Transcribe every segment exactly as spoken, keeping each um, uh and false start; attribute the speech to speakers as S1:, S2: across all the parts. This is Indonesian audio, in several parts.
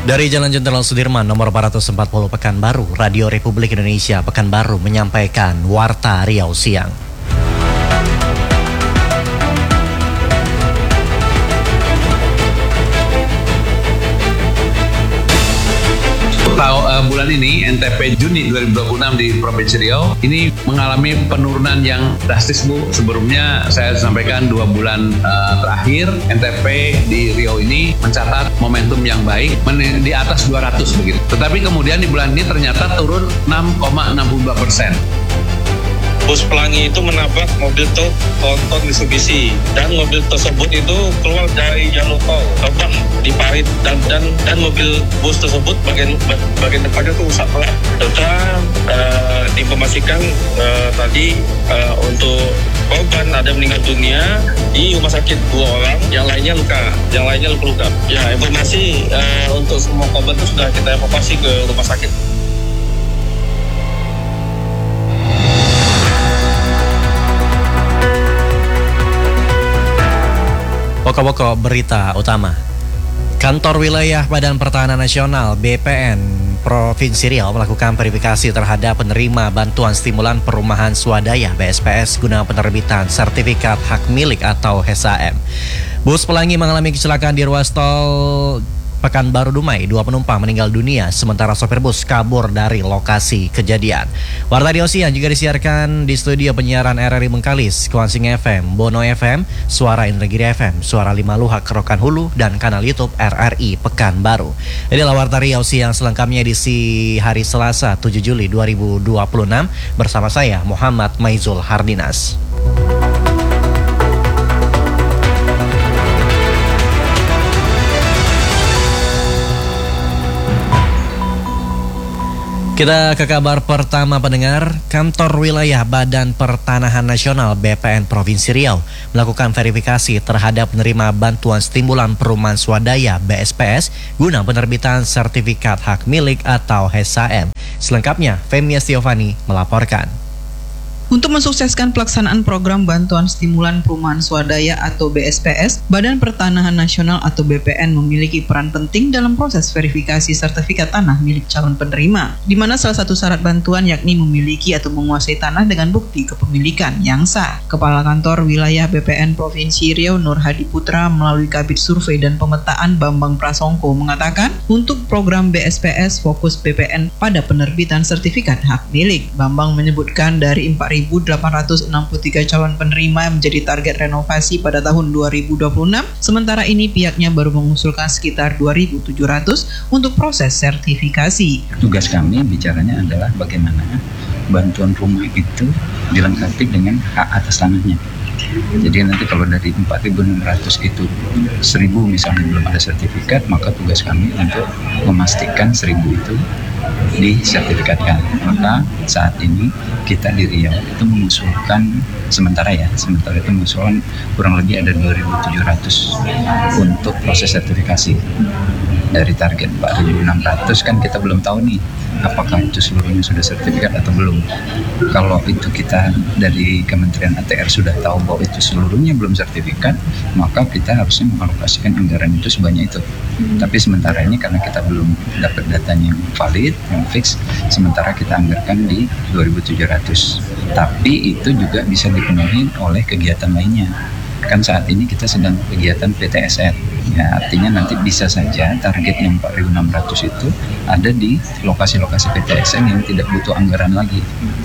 S1: Dari Jalan Jenderal Sudirman nomor empat ratus empat puluh Pekanbaru, Radio Republik Indonesia Pekanbaru menyampaikan Warta Riau Siang.
S2: Bulan ini N T P Juni dua ribu dua puluh enam di Provinsi Riau ini mengalami penurunan yang drastis, Bu. Sebelumnya saya sampaikan dua bulan uh, terakhir N T P di Riau ini mencatat momentum yang baik di atas dua ratus begitu. Tetapi kemudian di bulan ini ternyata turun enam koma enam puluh dua persen.
S3: Bus pelangi itu menabrak mobil truk tronton Mitsubishi dan mobil tersebut itu keluar dari jalur tol, terbang di parit dan dan dan mobil bus tersebut bagian bagian depannya itu rusak berat. Dan uh, diinformasikan uh, tadi uh, untuk korban ada meninggal dunia di rumah sakit dua orang, yang lainnya luka, yang lainnya luka-luka. Ya, informasi uh, untuk semua korban itu sudah kita evakuasi ke rumah sakit.
S1: Pokok-pokok berita utama. Kantor Wilayah Badan Pertahanan Nasional B P N Provinsi Riau melakukan verifikasi terhadap penerima bantuan stimulan perumahan swadaya B S P S guna penerbitan sertifikat hak milik atau H S A M. Bus pelangi mengalami kecelakaan di ruas tol Pekanbaru Dumai. Dua penumpang meninggal dunia sementara sopir bus kabur dari lokasi kejadian. Warta Riau Siang juga disiarkan di studio penyiaran R R I Bengkalis, Kuansing F M, Bono F M, Suara Indragiri F M, Suara Lima Luhak Kerokan Hulu, dan kanal YouTube R R I Pekanbaru. Inilah Warta Riau Siang selengkapnya edisi hari Selasa tujuh Juli dua ribu dua puluh enam bersama saya Muhammad Maizul Hardinas. Kita ke kabar pertama pendengar. Kantor Wilayah Badan Pertanahan Nasional B P N Provinsi Riau melakukan verifikasi terhadap penerima bantuan stimulan perumahan swadaya B S P S guna penerbitan sertifikat hak milik atau H S A M. Selengkapnya, Femia Stiovani melaporkan.
S4: Untuk mensukseskan pelaksanaan program bantuan stimulan perumahan swadaya atau B S P S, Badan Pertanahan Nasional atau B P N memiliki peran penting dalam proses verifikasi sertifikat tanah milik calon penerima, di mana salah satu syarat bantuan yakni memiliki atau menguasai tanah dengan bukti kepemilikan yang sah. Kepala Kantor Wilayah B P N Provinsi Riau Nur Hadi Putra melalui Kabid Survei dan Pemetaan Bambang Prasongko mengatakan, untuk program B S P S fokus B P N pada penerbitan sertifikat hak milik. Bambang menyebutkan dari empat ribu delapan ratus enam puluh tiga calon penerima menjadi target renovasi pada tahun dua ribu dua puluh enam, sementara ini pihaknya baru mengusulkan sekitar dua ribu tujuh ratus untuk proses sertifikasi.
S5: Tugas kami bicaranya adalah bagaimana bantuan rumah itu dilengkapi dengan hak atas tanahnya. Jadi nanti kalau dari empat ribu enam ratus itu seribu misalnya belum ada sertifikat, maka tugas kami untuk memastikan seribu itu disertifikatkan. Maka saat ini kita di Riau itu mengusulkan sementara ya, sementara itu mengusulkan kurang lebih ada dua ribu tujuh ratus untuk proses sertifikasi. Dari target empat ribu enam ratus kan kita belum tahu nih apakah itu seluruhnya sudah sertifikat atau belum. Kalau itu kita dari Kementerian A T R sudah tahu bahwa itu seluruhnya belum sertifikat, maka kita harusnya mengalokasikan anggaran itu sebanyak itu. Tapi sementara ini karena kita belum dapat datanya yang valid, yang fix, sementara kita anggarkan di dua ribu tujuh ratus. Tapi itu juga bisa dipenuhi oleh kegiatan lainnya. Kan saat ini kita sedang kegiatan P T S R. Ya, artinya nanti bisa saja target yang empat ribu enam ratus itu ada di lokasi-lokasi P T S R yang tidak butuh anggaran lagi.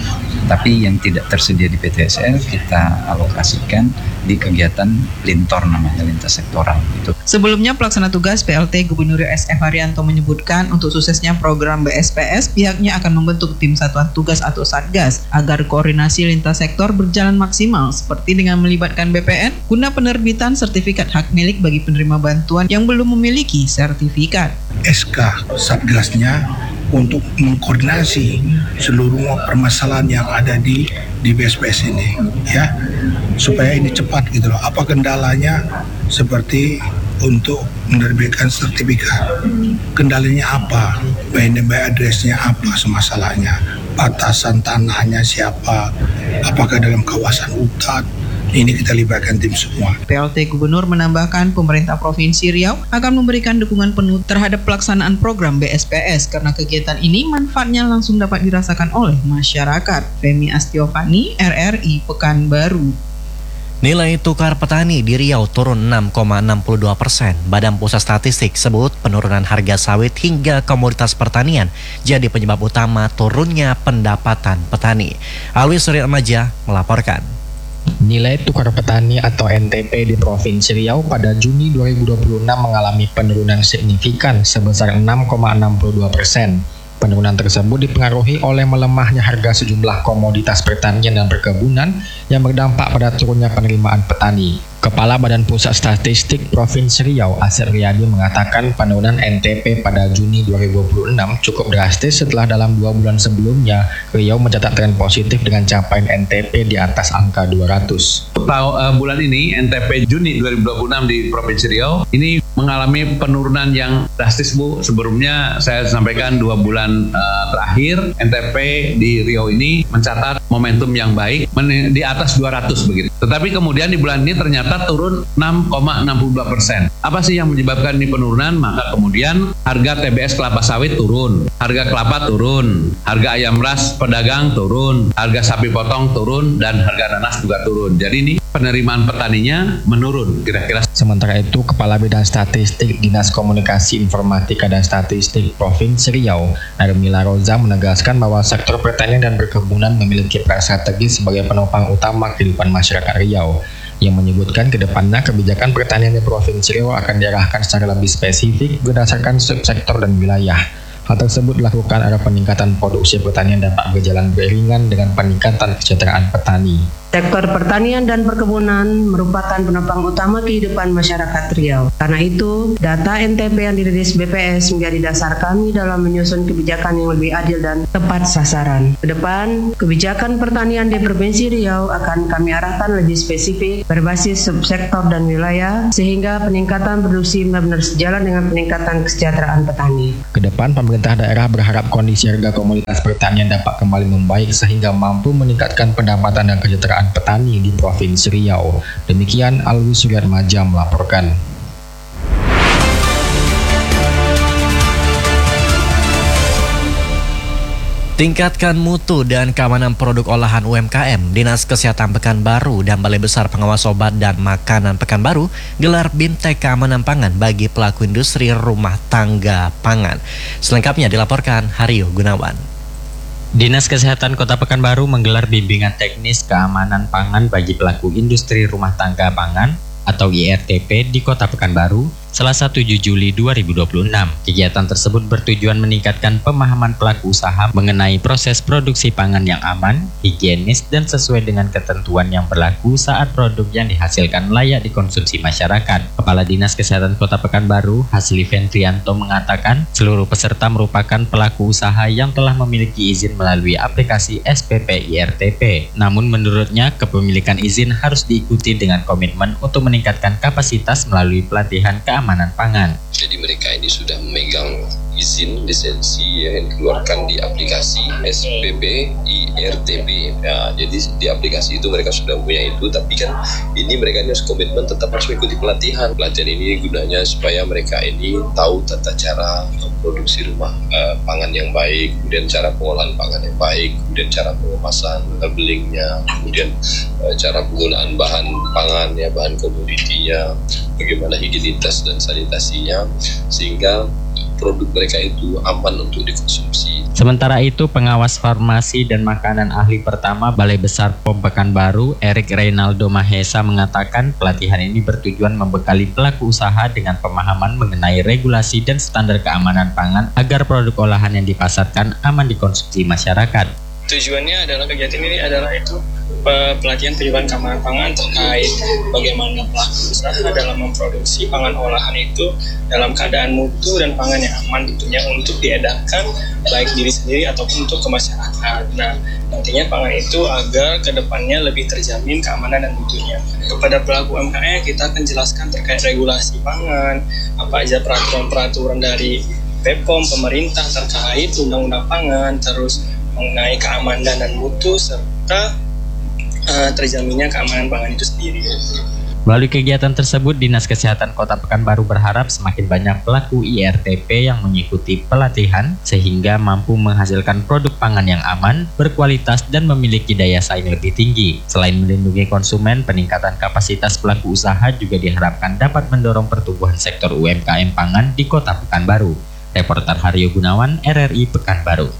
S5: Tapi yang tidak tersedia di P T S R kita alokasikan di kegiatan lintor, namanya lintas sektoral itu.
S4: Sebelumnya pelaksana tugas P L T Gubernur S F Haryanto menyebutkan untuk suksesnya program B S P S pihaknya akan membentuk tim satuan tugas atau satgas agar koordinasi lintas sektor berjalan maksimal seperti dengan melibatkan B P N guna penerbitan sertifikat hak milik bagi penerima bantuan yang belum memiliki sertifikat.
S6: S K satgasnya untuk mengkoordinasi seluruh permasalahan yang ada di di B S P S ini, ya, supaya ini cepat gitu loh. Apa kendalanya seperti untuk menerbitkan sertifikat, kendalanya apa, by name by address-nya apa semasalahnya, batasan tanahnya siapa, apakah dalam kawasan hutan Ini kita libatkan tim semua.
S4: P L T Gubernur menambahkan pemerintah Provinsi Riau akan memberikan dukungan penuh terhadap pelaksanaan program B S P S karena kegiatan ini manfaatnya langsung dapat dirasakan oleh masyarakat. Femi Astiovani, R R I Pekanbaru.
S1: Nilai tukar petani di Riau turun enam koma enam dua persen. Badan Pusat Statistik sebut penurunan harga sawit hingga komoditas pertanian jadi penyebab utama turunnya pendapatan petani. Alwi Suryatmaja melaporkan.
S7: Nilai tukar petani atau N T P di Provinsi Riau pada Juni dua ribu dua puluh enam mengalami penurunan signifikan sebesar enam koma enam dua persen. Penurunan tersebut dipengaruhi oleh melemahnya harga sejumlah komoditas pertanian dan perkebunan yang berdampak pada turunnya penerimaan petani. Kepala Badan Pusat Statistik Provinsi Riau, Asep Riyadi, mengatakan penurunan N T P pada Juni dua ribu dua puluh enam cukup drastis setelah dalam dua bulan sebelumnya Riau mencatat tren positif dengan capaian N T P di atas angka dua ratus.
S2: Uh, bulan ini N T P Juni dua ribu dua puluh enam di Provinsi Riau ini mengalami penurunan yang drastis, Bu. Sebelumnya saya sampaikan dua bulan uh, terakhir N T P di Riau ini mencatat momentum yang baik di atas dua ratus begitu. Tetapi kemudian di bulan ini ternyata turun enam koma enam dua persen. Apa sih yang menyebabkan ini penurunan? Maka kemudian harga T B S kelapa sawit turun, harga kelapa turun, harga ayam ras pedagang turun, harga sapi potong turun, dan harga nanas juga turun. Jadi ini penerimaan petaninya menurun kira-kira.
S7: Sementara itu, Kepala Bidang Statistik Dinas Komunikasi Informatika dan Statistik Provinsi Riau, Narmila Roza, menegaskan bahwa sektor pertanian dan perkebunan memiliki peran strategis sebagai penopang utama kehidupan masyarakat Riau. Yang menyebutkan ke depannya kebijakan pertanian di Provinsi Riau akan diarahkan secara lebih spesifik berdasarkan subsektor dan wilayah. Hal tersebut dilakukan agar peningkatan produksi pertanian dapat berjalan beriringan dengan peningkatan kesejahteraan petani.
S8: Sektor pertanian dan perkebunan merupakan penopang utama kehidupan masyarakat Riau. Karena itu, data N T P yang dirilis B P S menjadi dasar kami dalam menyusun kebijakan yang lebih adil dan tepat sasaran. Kedepan, kebijakan pertanian di Provinsi Riau akan kami arahkan lebih spesifik berbasis subsektor dan wilayah, sehingga peningkatan produksi benar-benar sejalan dengan peningkatan kesejahteraan petani.
S7: Kedepan, pemerintah daerah berharap kondisi harga komoditas pertanian dapat kembali membaik sehingga mampu meningkatkan pendapatan dan kesejahteraan petani di Provinsi Riau. Demikian Alwi Suryatmaja melaporkan.
S1: Tingkatkan mutu dan keamanan produk olahan U M K M. Dinas Kesehatan Pekanbaru dan Balai Besar Pengawas Obat dan Makanan Pekanbaru gelar Bimtek Keamanan Pangan bagi pelaku industri rumah tangga pangan. Selengkapnya dilaporkan Haryo Gunawan.
S9: Dinas Kesehatan Kota Pekanbaru menggelar bimbingan teknis keamanan pangan bagi pelaku industri rumah tangga pangan atau I R T P di Kota Pekanbaru Selasa tujuh Juli dua ribu dua puluh enam. Kegiatan tersebut bertujuan meningkatkan pemahaman pelaku usaha mengenai proses produksi pangan yang aman, higienis, dan sesuai dengan ketentuan yang berlaku saat produk yang dihasilkan layak dikonsumsi masyarakat. Kepala Dinas Kesehatan Kota Pekanbaru, Hasli Ventrianto, mengatakan seluruh peserta merupakan pelaku usaha yang telah memiliki izin melalui aplikasi S P P I R T P. Namun menurutnya, kepemilikan izin harus diikuti dengan komitmen untuk meningkatkan kapasitas melalui pelatihan keamanan keamanan pangan.
S10: Jadi mereka ini sudah memegang izin lisensi yang dikeluarkan di aplikasi S P P I R T P. Ya, jadi di aplikasi itu mereka sudah punya itu, tapi kan ini mereka ini harus komitmen tetap harus mengikuti pelatihan. Pelatihan ini gunanya supaya mereka ini tahu tata cara produksi rumah uh, pangan yang baik, kemudian cara pengolahan pangan yang baik, kemudian cara pengemasan, labelingnya, kemudian uh, cara penggunaan bahan pangan, ya, bahan komoditinya, bagaimana higienitas dan sanitasinya, sehingga produk mereka itu aman untuk dikonsumsi.
S9: Sementara itu, pengawas farmasi dan makanan ahli pertama Balai Besar P O M Pekanbaru, Erik Reynaldo Mahesa, mengatakan pelatihan ini bertujuan membekali pelaku usaha dengan pemahaman mengenai regulasi dan standar keamanan pangan agar produk olahan yang dipasarkan aman dikonsumsi masyarakat.
S11: Tujuannya adalah kegiatan ini adalah itu pelatihan tujuan keamanan pangan terkait bagaimana pelaku usaha dalam memproduksi pangan olahan itu dalam keadaan mutu dan pangan yang aman tentunya untuk diedarkan baik diri sendiri ataupun untuk ke masyarakat. Nah, nantinya pangan itu agar kedepannya lebih terjamin keamanan dan mutunya. Kepada pelaku U M K M kita akan jelaskan terkait regulasi pangan, apa aja peraturan-peraturan dari B P O M pemerintah terkait undang-undang pangan, terus mengenai keamanan dan mutu, serta uh, terjaminnya keamanan pangan itu sendiri.
S9: Melalui kegiatan tersebut, Dinas Kesehatan Kota Pekanbaru berharap semakin banyak pelaku I R T P yang mengikuti pelatihan sehingga mampu menghasilkan produk pangan yang aman, berkualitas, dan memiliki daya saing lebih tinggi. Selain melindungi konsumen, peningkatan kapasitas pelaku usaha juga diharapkan dapat mendorong pertumbuhan sektor U M K M pangan di Kota Pekanbaru. Reporter Haryo Gunawan, R R I Pekanbaru.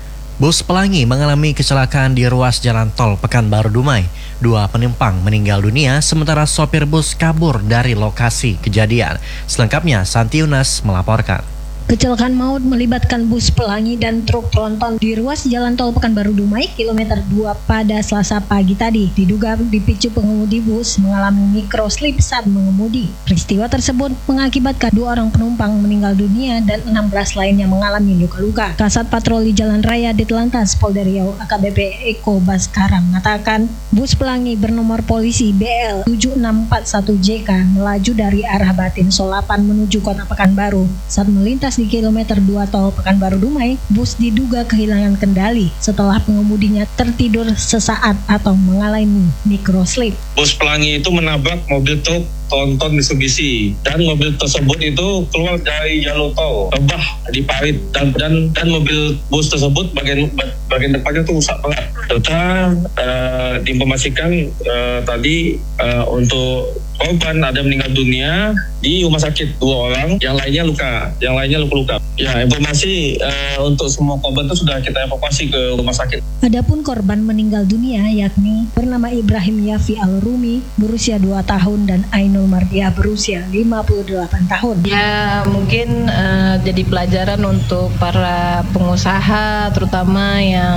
S1: Bus Pelangi mengalami kecelakaan di ruas jalan tol Pekanbaru Dumai. Dua penumpang meninggal dunia sementara sopir bus kabur dari lokasi kejadian. Selengkapnya Santi Yunas melaporkan.
S12: Kecelakaan maut melibatkan bus Pelangi dan truk tronton di ruas jalan tol Pekanbaru Dumai kilometer dua pada Selasa pagi tadi. Diduga dipicu pengemudi bus mengalami microslip saat mengemudi. Peristiwa tersebut mengakibatkan dua orang penumpang meninggal dunia dan enam belas lainnya mengalami luka-luka. Kasat Patroli Jalan Raya Ditlantas Polda Riau A K B P Eko Baskara mengatakan bus Pelangi bernomor polisi B L tujuh enam empat satu J K melaju dari arah Batin Solapan menuju Kota Pekanbaru. Saat melintas di kilometer dua tol Pekanbaru Dumai, bus diduga kehilangan kendali setelah pengemudinya tertidur sesaat atau mengalami microslip.
S3: Bus Pelangi itu menabrak mobil truk tronton Mitsubishi dan mobil tersebut itu keluar dari jalur tol, rebah di parit dan dan dan mobil bus tersebut bagian bagian depannya tuh rusak berat. Serta uh, diinformasikan uh, tadi uh, untuk korban ada meninggal dunia di rumah sakit dua orang, yang lainnya luka, yang lainnya luka-luka. Ya, informasi uh, untuk semua korban itu sudah kita evakuasi ke rumah sakit.
S12: Adapun korban meninggal dunia yakni bernama Ibrahim Yafi Al-Rumi berusia dua tahun dan Ainul Mardiah berusia lima puluh delapan tahun.
S13: Ya, mungkin uh, jadi pelajaran untuk para pengusaha terutama yang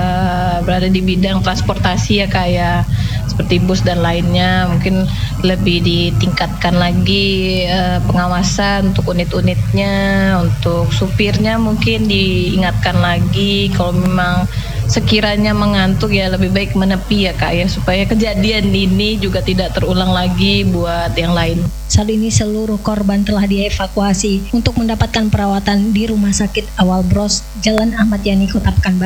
S13: uh, berada di bidang transportasi ya kayak seperti bus dan lainnya, mungkin lebih ditingkatkan lagi uh, pengawasan untuk unit-unitnya, untuk supirnya mungkin diingatkan lagi kalau memang sekiranya mengantuk ya lebih baik menepi ya Kak ya, supaya kejadian ini juga tidak terulang lagi buat yang lain.
S12: Saat ini seluruh korban telah dievakuasi untuk mendapatkan perawatan di Rumah Sakit Awal Bros Jalan Ahmad Yani Kota Pekanbaru.